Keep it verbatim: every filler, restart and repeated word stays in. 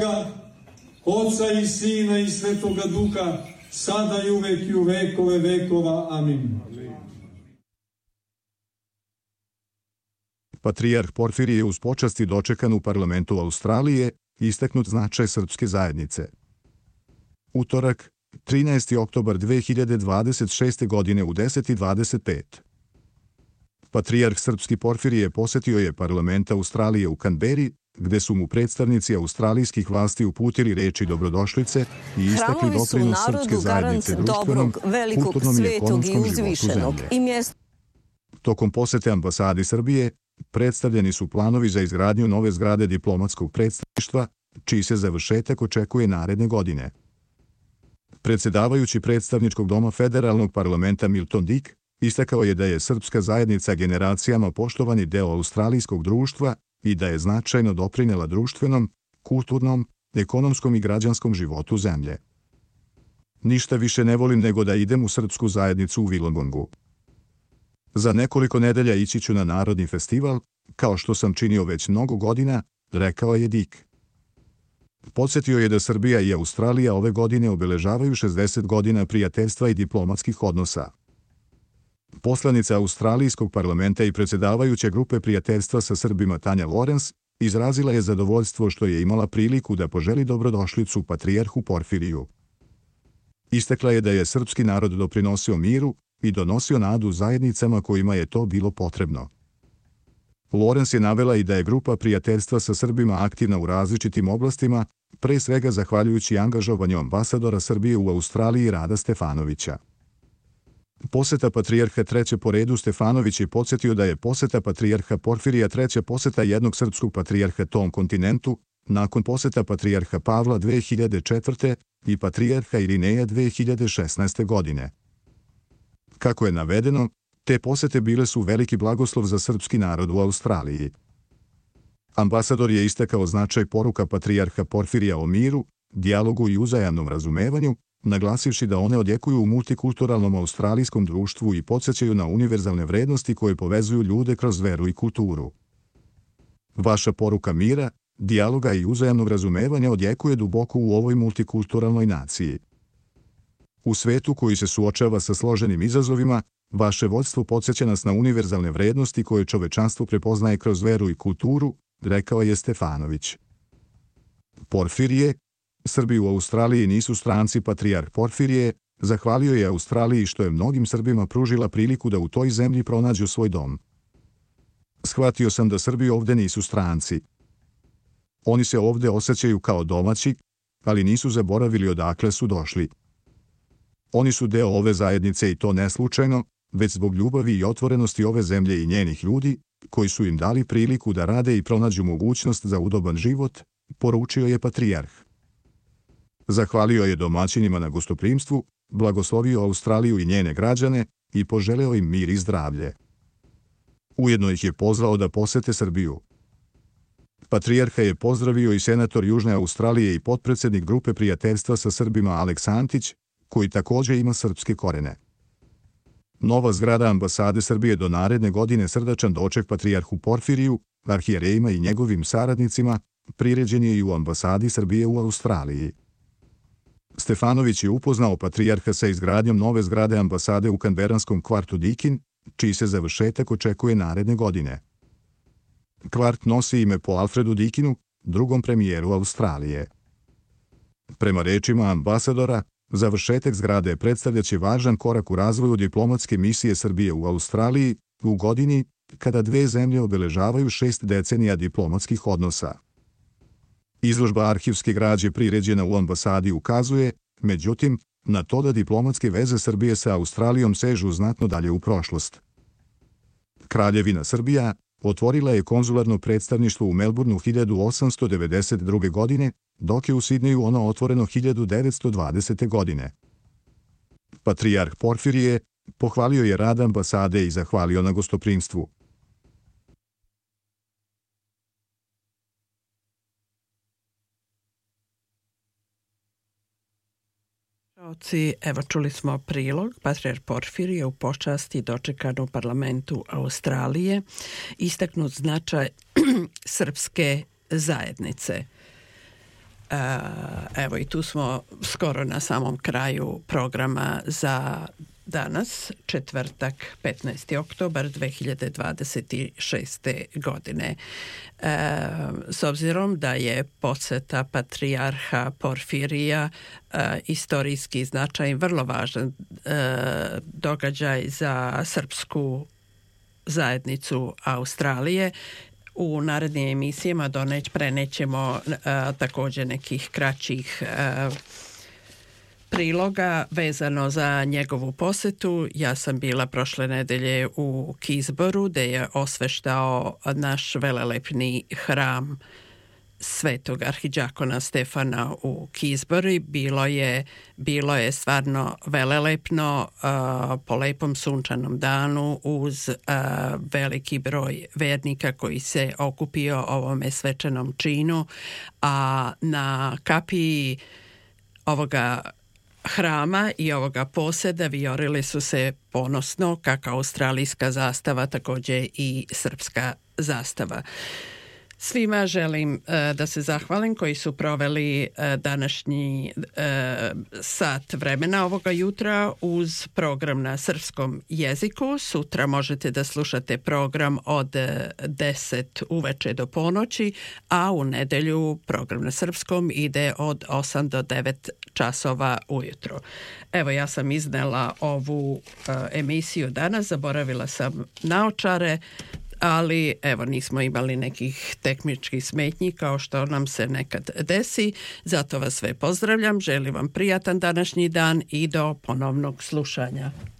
Boga, Oca i Sina i Svetoga Duha, sada i uvek i u vekove vekova. Amin. Patrijarh Porfirije uz počasti dočekan u parlamentu Australije, istaknut značaj srpske zajednice. Utorak, trinaesti oktobar dve hiljade dvadeset šeste. godine u deset i dvadeset pet. Patrijarh srpski Porfirije posetio je parlament Australije u Kanberi, gde su mu predstavnici australijskih vlasti uputili reči dobrodošlice i istakli doprinos srpske zajednice društvenom, kulturnom i ekonomskom životu zemlje. Tokom posete ambasadi Srbije, predstavljeni su planovi za izgradnju nove zgrade diplomatskog predstavništva, čiji se završetak očekuje naredne godine. Predsedavajući predstavničkog doma federalnog parlamenta Milton Dick istakao je da je srpska zajednica generacijama poštovani deo australijskog društva i da je značajno doprinela društvenom, kulturnom, ekonomskom i građanskom životu zemlje. Ništa više ne volim nego da idem u srpsku zajednicu u Wollongongu. Za nekoliko nedelja ići ću na Narodni festival, kao što sam činio već mnogo godina, rekao je Dick. Podsjetio je da Srbija i Australija ove godine obeležavaju šezdeset godina prijateljstva i diplomatskih odnosa. Poslanica Australijskog parlamenta i predsedavajuće grupe prijateljstva sa Srbima Tanja Lorenz izrazila je zadovoljstvo što je imala priliku da poželi dobrodošlicu patrijarhu Porfiriju. Istakla je da je srpski narod doprinosio miru i donosio nadu zajednicama kojima je to bilo potrebno. Lorenz je navela i da je grupa prijateljstva sa Srbima aktivna u različitim oblastima, pre svega zahvaljujući angažovanju ambasadora Srbije u Australiji Rada Stefanovića. Poseta patrijarha treće po redu Stefanović je podsjetio da je poseta patrijarha Porfirija treća poseta jednog srpskog patrijarha tom kontinentu, nakon poseta patrijarha Pavla dve hiljade četvrte. i patrijarha Irineja dve hiljade šesnaeste. godine. Kako je navedeno, te posete bile su veliki blagoslov za srpski narod u Australiji. Ambasador je istakao značaj poruka patrijarha Porfirija o miru, dijalogu i uzajamnom razumevanju, naglasivši da one odjekuju u multikulturalnom australijskom društvu i podsjećaju na univerzalne vrednosti koje povezuju ljude kroz veru i kulturu. Vaša poruka mira, dijaloga i uzajamnog razumevanja odjekuje duboko u ovoj multikulturalnoj naciji. U svetu koji se suočava sa složenim izazovima, vaše vođstvo podsjeća nas na univerzalne vrednosti koje čovečanstvo prepoznaje kroz veru i kulturu, rekao je Stefanović. Porfirije, Srbi u Australiji nisu stranci. Patrijarh Porfirije zahvalio je Australiji što je mnogim Srbima pružila priliku da u toj zemlji pronađu svoj dom. Shvatio sam da Srbi ovde nisu stranci. Oni se ovde osjećaju kao domaći, ali nisu zaboravili odakle su došli. Oni su deo ove zajednice i to ne slučajno, već zbog ljubavi i otvorenosti ove zemlje i njenih ljudi, koji su im dali priliku da rade i pronađu mogućnost za udoban život, poručio je patrijarh. Zahvalio je domaćinima na gostoprimstvu, blagoslovio Australiju i njene građane i poželeo im mir i zdravlje. Ujedno ih je pozvao da posete Srbiju. Patrijarha je pozdravio i senator Južne Australije i potpredsednik grupe prijateljstva sa Srbima Aleks Antić, koji takođe ima srpske korene. Nova zgrada ambasade Srbije do naredne godine srdačan doček patrijarhu Porfiriju, arhijerejima i njegovim saradnicima, priređen je i u ambasadi Srbije u Australiji. Stefanović je upoznao patrijarha sa izgradnjom nove zgrade ambasade u kanberanskom kvartu Dikin, čiji se završetak očekuje naredne godine. Kvart nosi ime po Alfredu Dikinu, drugom premijeru Australije. Prema rečima ambasadora, završetak zgrade predstavljaće važan korak u razvoju diplomatske misije Srbije u Australiji u godini kada dve zemlje obeležavaju šest decenija diplomatskih odnosa. Izložba arhivske građe priređena u ambasadi ukazuje, međutim, na to da diplomatske veze Srbije sa Australijom sežu znatno dalje u prošlost. Kraljevina Srbija otvorila je konzularno predstavništvo u Melbourneu hiljadu osamsto devedeset druge. godine, dok je u Sidneju ono otvoreno hiljadu devetsto dvadesete. godine. Patrijarh Porfirije pohvalio je rad ambasade i zahvalio na gostoprimstvu. Evo čuli smo prilog. Patrijarh Porfirije u počasti dočekan u parlamentu Australije, istaknut značaj srpske zajednice. Evo i tu smo skoro na samom kraju programa za danas, četvrtak, petnaesti oktobar dve hiljade dvadeset šeste. godine. E, s obzirom da je poseta patrijarha Porfirija e, istorijski značaj, vrlo važan e, događaj za srpsku zajednicu Australije, u narednim emisijama doneć, prenećemo a, također nekih kraćih a, priloga vezano za njegovu posetu. Ja sam bila prošle nedelje u Kizboru, gdje je osveštao naš velelepni hram Svetog arhidžakona Stefana u Kizbori. Bilo je, bilo je stvarno velelepno uh, po lepom sunčanom danu uz uh, veliki broj vernika koji se okupio ovome svečanom činu, a na kapiji ovoga hrama i ovoga poseda vijorili su se ponosno kako australijska zastava, također i srpska zastava. Svima želim uh, da se zahvalim koji su proveli uh, današnji uh, sat vremena ovoga jutra uz program na srpskom jeziku. Sutra možete da slušate program od deset uveče do ponoći, a u nedelju program na srpskom ide od osam do devet časova ujutro. Evo, ja sam iznela ovu uh, emisiju danas, zaboravila sam naočare, ali evo nismo imali nekih tehničkih smetnji kao što nam se nekad desi. Zato vas sve pozdravljam, želim vam prijatan današnji dan i do ponovnog slušanja.